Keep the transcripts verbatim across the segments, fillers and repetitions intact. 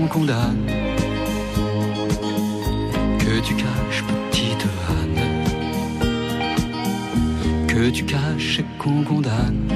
qu'on condamne, que tu caches, petite Anne, que tu caches et qu'on condamne,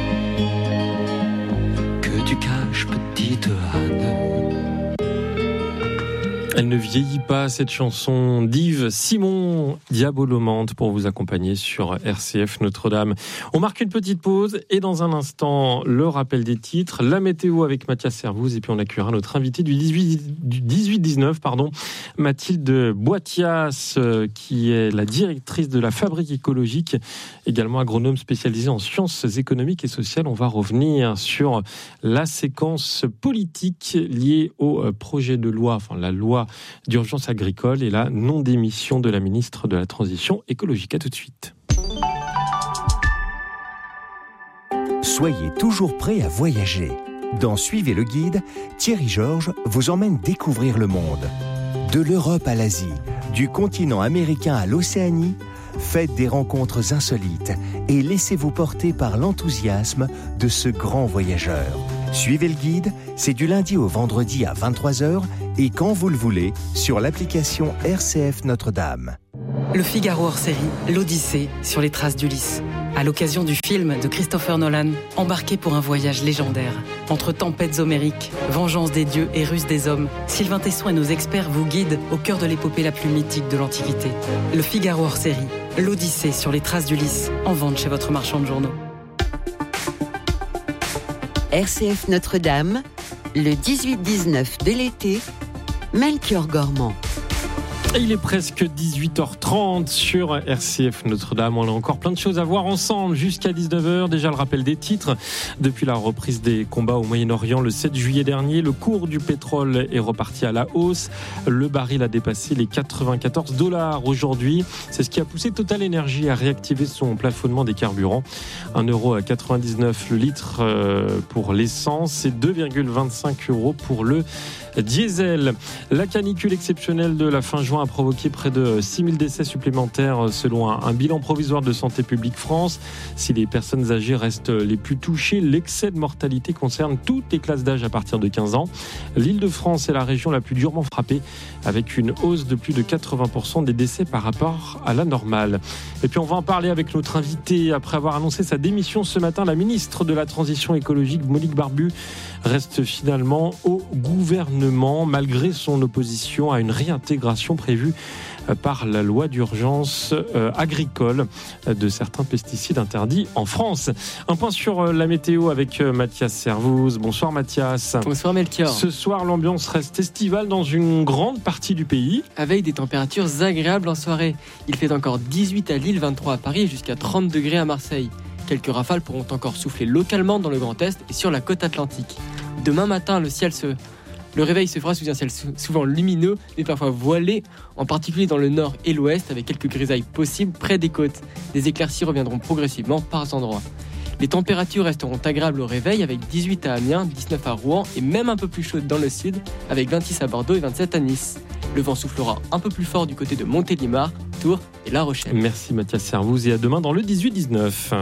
que tu caches, petite Anne. Elle ne vieillit pas, cette chanson d'Yves Simon, Diabolomante, pour vous accompagner sur R C F Notre-Dame. On marque une petite pause et dans un instant, le rappel des titres, la météo avec Mathias Servouz et puis on accueillera notre invité du dix-huit dix-neuf, pardon, Mathilde Boitias, qui est la directrice de la Fabrique écologique, également agronome spécialisée en sciences économiques et sociales. On va revenir sur la séquence politique liée au projet de loi, enfin la loi d'urgence agricole et la non-démission de la ministre de la Transition écologique. À tout de suite. Soyez toujours prêts à voyager. Dans Suivez le guide, Thierry Georges vous emmène découvrir le monde. De l'Europe à l'Asie, du continent américain à l'Océanie, faites des rencontres insolites et laissez-vous porter par l'enthousiasme de ce grand voyageur. Suivez le guide, c'est du lundi au vendredi à vingt-trois heures et quand vous le voulez sur l'application R C F Notre-Dame. Le Figaro hors série, l'Odyssée sur les traces d'Ulysse. À l'occasion du film de Christopher Nolan, embarqué pour un voyage légendaire. Entre tempêtes homériques, vengeance des dieux et ruse des hommes, Sylvain Tesson et nos experts vous guident au cœur de l'épopée la plus mythique de l'Antiquité. Le Figaro hors série, l'Odyssée sur les traces d'Ulysse, en vente chez votre marchand de journaux. R C F Notre-Dame, le dix-huit dix-neuf de l'été, Melchior Gormand. Il est presque dix-huit heures trente sur R C F Notre-Dame. On a encore plein de choses à voir ensemble jusqu'à dix-neuf heures. Déjà le rappel des titres. Depuis la reprise des combats au Moyen-Orient le sept juillet dernier, le cours du pétrole est reparti à la hausse. Le baril a dépassé les quatre-vingt-quatorze dollars aujourd'hui. C'est ce qui a poussé Total Energy à réactiver son plafonnement des carburants. un euro quatre-vingt-dix-neuf le litre pour l'essence et deux virgule vingt-cinq euros pour le diesel. La canicule exceptionnelle de la fin juin a provoqué près de six mille décès supplémentaires selon un, un bilan provisoire de Santé publique France. Si les personnes âgées restent les plus touchées, l'excès de mortalité concerne toutes les classes d'âge à partir de quinze ans. L'Île-de-France est la région la plus durement frappée avec une hausse de plus de quatre-vingts pour cent des décès par rapport à la normale. Et puis on va en parler avec notre invité. Après avoir annoncé sa démission ce matin, la ministre de la Transition écologique, Monique Barbu, reste finalement au gouvernement malgré son opposition à une réintégration prévue par la loi d'urgence agricole de certains pesticides interdits en France. Un point sur la météo avec Mathias Servouz. Bonsoir Mathias. Bonsoir Melchior. Ce soir, l'ambiance reste estivale dans une grande partie du pays. Avec des températures agréables en soirée. Il fait encore dix-huit à Lille, vingt-trois à Paris et jusqu'à trente degrés à Marseille. Quelques rafales pourront encore souffler localement dans le Grand Est et sur la côte atlantique. Demain matin, le ciel se... Le réveil se fera sous un ciel souvent lumineux, mais parfois voilé, en particulier dans le nord et l'ouest, avec quelques grisailles possibles près des côtes. Des éclaircies reviendront progressivement par endroits. Les températures resteront agréables au réveil, avec dix-huit à Amiens, dix-neuf à Rouen, et même un peu plus chaudes dans le sud, avec vingt-six à Bordeaux et vingt-sept à Nice. Le vent soufflera un peu plus fort du côté de Montélimar, Tours et La Rochelle. Merci Mathias Servouz, et à demain dans le dix-huit dix-neuf.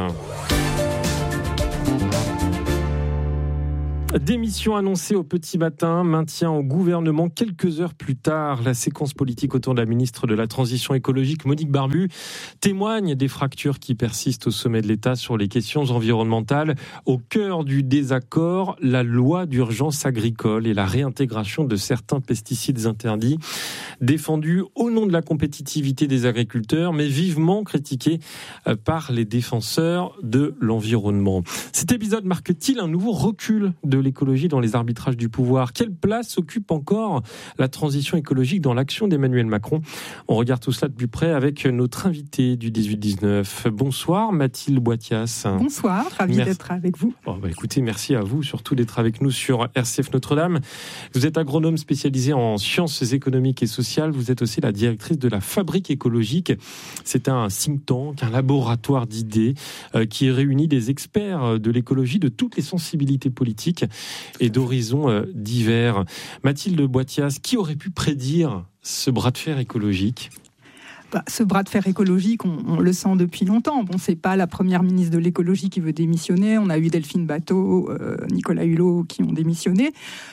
Démission annoncée au petit matin, maintien au gouvernement quelques heures plus tard. La séquence politique autour de la ministre de la Transition écologique, Monique Barbu, témoigne des fractures qui persistent au sommet de l'État sur les questions environnementales. Au cœur du désaccord, la loi d'urgence agricole et la réintégration de certains pesticides interdits, défendus au nom de la compétitivité des agriculteurs, mais vivement critiqués par les défenseurs de l'environnement. Cet épisode marque-t-il un nouveau recul de l'écologie dans les arbitrages du pouvoir? Quelle place occupe encore la transition écologique dans l'action d'Emmanuel Macron? On regarde tout cela de plus près avec notre invité du dix-huit dix-neuf. Bonsoir Mathilde Boitias. Bonsoir, ravi merci. d'être avec vous. Oh, bah, écoutez, merci à vous surtout d'être avec nous sur R C F Notre-Dame. Vous êtes agronome spécialisé en sciences économiques et sociales. Vous êtes aussi la directrice de la Fabrique écologique. C'est un think tank, un laboratoire d'idées euh, qui réunit des experts de l'écologie de toutes les sensibilités politiques et d'horizons euh, divers. Mathilde Boitias, qui aurait pu prédire ce bras de fer écologique ? Bah, ce bras de fer écologique, on, on le sent depuis longtemps. Bon, c'est pas la première ministre de l'écologie qui veut démissionner. On a eu Delphine Batho, euh, Nicolas Hulot qui ont démissionné.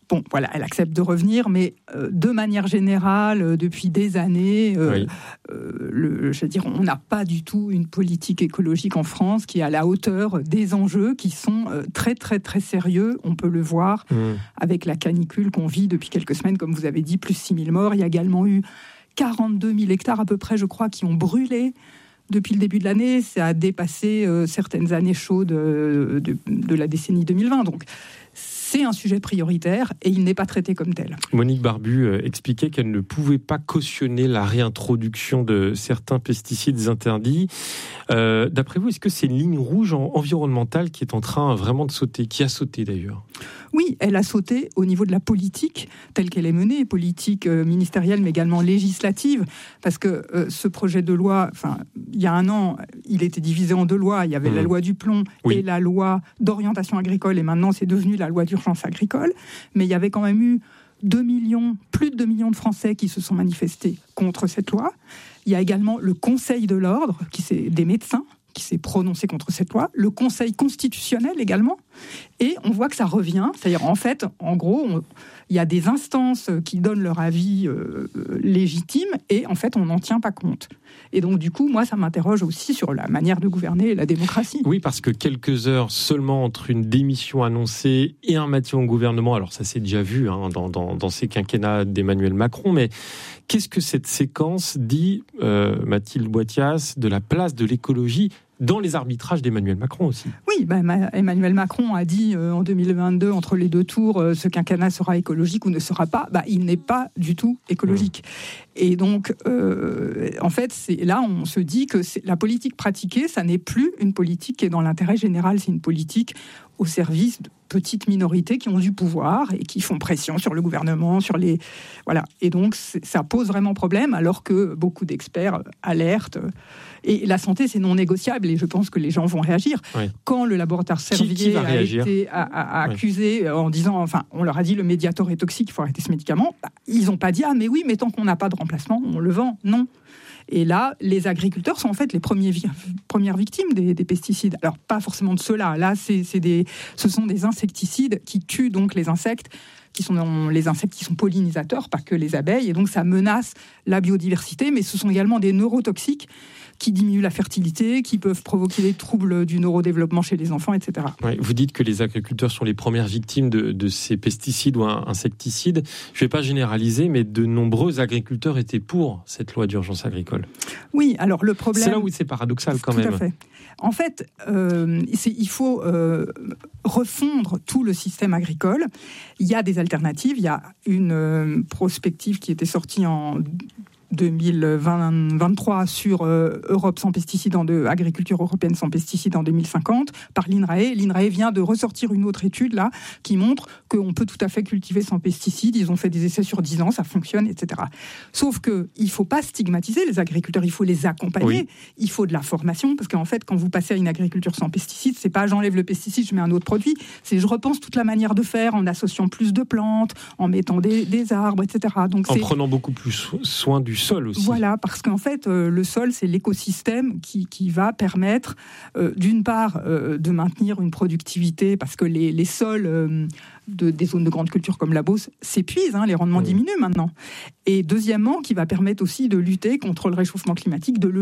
Bon, voilà, elle accepte de revenir, mais euh, de manière générale, euh, depuis des années, euh, oui. euh, le, je veux dire, on n'a pas du tout une politique écologique en France qui est à la hauteur des enjeux qui sont euh, très, très, très sérieux. On peut le voir mmh. avec la canicule qu'on vit depuis quelques semaines, comme vous avez dit, plus six mille morts. Il y a également eu quarante-deux mille hectares à peu près, je crois, qui ont brûlé. Depuis le début de l'année, ça a dépassé euh, certaines années chaudes euh, de, de la décennie deux mille vingt. Donc, c'est un sujet prioritaire et il n'est pas traité comme tel. Monique Barbu euh, expliquait qu'elle ne pouvait pas cautionner la réintroduction de certains pesticides interdits. Euh, d'après vous, est-ce que c'est une ligne rouge en, environnementale qui est en train vraiment de sauter, qui a sauté d'ailleurs ? Oui, elle a sauté au niveau de la politique telle qu'elle est menée, politique euh, ministérielle mais également législative, parce que euh, ce projet de loi, enfin, il y a un an, il était divisé en deux lois. Il y avait mmh. la loi du plomb oui. et la loi d'orientation agricole, et maintenant c'est devenu la loi d'urgence agricole. Mais il y avait quand même eu deux millions, plus de deux millions de Français qui se sont manifestés contre cette loi. Il y a également le Conseil de l'ordre, qui c'est des médecins, qui s'est prononcé contre cette loi, le Conseil constitutionnel également, et on voit que ça revient, c'est-à-dire en fait, en gros, on, il y a des instances qui donnent leur avis euh, légitime, et en fait, on n'en tient pas compte. Et donc, du coup, moi, ça m'interroge aussi sur la manière de gouverner la démocratie. Oui, parce que quelques heures seulement entre une démission annoncée et un maintien au gouvernement, alors ça s'est déjà vu hein, dans, dans, dans ces quinquennats d'Emmanuel Macron, mais qu'est-ce que cette séquence dit, euh, Mathilde Boitias, de la place de l'écologie dans les arbitrages d'Emmanuel Macron aussi? Oui, bah, Emmanuel Macron a dit euh, en deux mille vingt-deux, entre les deux tours, euh, ce quinquennat sera écologique ou ne sera pas. Bah, il n'est pas du tout écologique. Mmh. Et donc, euh, en fait, c'est, là, on se dit que c'est, la politique pratiquée, ça n'est plus une politique qui est dans l'intérêt général, c'est une politique au service de petites minorités qui ont du pouvoir et qui font pression sur le gouvernement, sur les... Voilà. Et donc, ça pose vraiment problème, alors que beaucoup d'experts alertent. Et la santé, c'est non négociable, et je pense que les gens vont réagir. Oui. Quand le laboratoire Servier qui, qui a été a, a, a accusé oui. en disant... Enfin, on leur a dit, le Mediator est toxique, il faut arrêter ce médicament. Bah, ils n'ont pas dit, ah, mais oui, mais tant qu'on n'a pas de remplacement, on le vend. Non. Et là, les agriculteurs sont en fait les premiers vi- premières victimes des, des pesticides. Alors, pas forcément de ceux-là. Là, c'est, c'est des, ce sont des insecticides qui tuent donc les insectes, qui sont dans, les insectes qui sont pollinisateurs, pas que les abeilles. Et donc, ça menace la biodiversité, mais ce sont également des neurotoxiques qui diminuent la fertilité, qui peuvent provoquer des troubles du neurodéveloppement chez les enfants, et cetera. Oui, vous dites que les agriculteurs sont les premières victimes de, de ces pesticides ou insecticides. Je ne vais pas généraliser, mais de nombreux agriculteurs étaient pour cette loi d'urgence agricole. Oui, alors le problème... C'est là où c'est paradoxal quand tout même. Tout à fait. En fait, euh, c'est, il faut euh, refondre tout le système agricole. Il y a des alternatives. Il y a une euh, prospective qui était sortie en deux mille vingt-trois sur euh, Europe sans pesticides, en de, agriculture européenne sans pesticides en deux mille cinquante par l'INRAE. L'INRAE vient de ressortir une autre étude là qui montre qu'on peut tout à fait cultiver sans pesticides. Ils ont fait des essais sur dix ans, ça fonctionne, et cetera. Sauf que il faut pas stigmatiser les agriculteurs, il faut les accompagner. Oui. Il faut de la formation, parce qu'en fait, quand vous passez à une agriculture sans pesticides, c'est pas j'enlève le pesticide, je mets un autre produit. C'est je repense toute la manière de faire en associant plus de plantes, en mettant des, des arbres, et cetera. Donc en c'est... prenant beaucoup plus soin du sol aussi. Voilà, parce qu'en fait, euh, le sol, c'est l'écosystème qui, qui va permettre, euh, d'une part, euh, de maintenir une productivité, parce que les, les sols euh, de, des zones de grande culture comme la Beauce s'épuisent, hein, les rendements mmh. diminuent maintenant. Et deuxièmement, qui va permettre aussi de lutter contre le réchauffement climatique, de le